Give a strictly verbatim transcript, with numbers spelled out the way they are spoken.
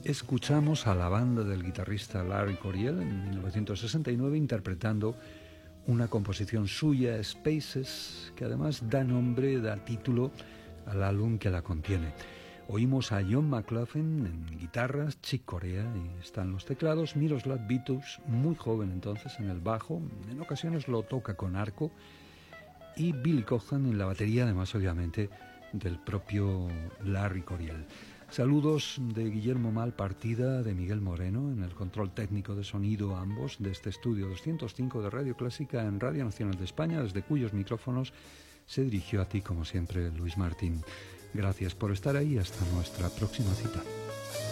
Escuchamos a la banda del guitarrista Larry Coryell en mil novecientos sesenta y nueve interpretando una composición suya, Spaces, que además da nombre, da título al álbum que la contiene. Oímos a John McLaughlin en guitarras, Chick Corea y están los teclados, Miroslav Vitous, muy joven entonces, en el bajo, en ocasiones lo toca con arco, y Billy Cobham en la batería, además obviamente del propio Larry Coryell. Saludos de Guillermo Malpartida, de Miguel Moreno, en el control técnico de sonido, ambos, de este estudio doscientos cinco de Radio Clásica en Radio Nacional de España, desde cuyos micrófonos se dirigió a ti, como siempre, Luis Martín. Gracias por estar ahí, hasta nuestra próxima cita.